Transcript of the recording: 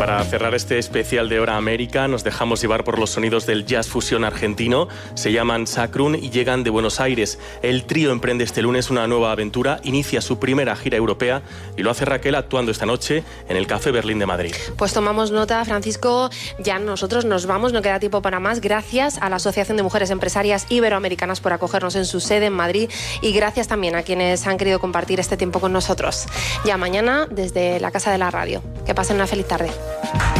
Para cerrar este especial de Hora América, nos dejamos llevar por los sonidos del jazz fusión argentino. Se llaman Sacrum y llegan de Buenos Aires. El trío emprende este lunes una nueva aventura, inicia su primera gira europea y lo hace Raquel actuando esta noche en el Café Berlín de Madrid. Pues tomamos nota, Francisco, ya nosotros nos vamos, no queda tiempo para más. Gracias a la Asociación de Mujeres Empresarias Iberoamericanas por acogernos en su sede en Madrid y gracias también a quienes han querido compartir este tiempo con nosotros. Ya mañana desde la Casa de la Radio. Que pasen una feliz tarde.